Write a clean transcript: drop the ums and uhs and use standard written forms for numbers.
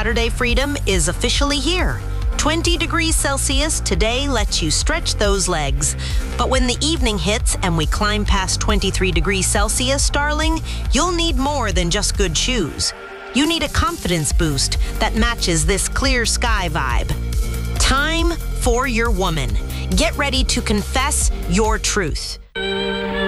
Saturday freedom is officially here. 20 degrees Celsius today lets you stretch those legs. But when the evening hits and we climb past 23 degrees Celsius, darling, you'll need more than just good shoes. You need a confidence boost that matches this clear sky vibe. Time for your woman. Get ready to confess your truth.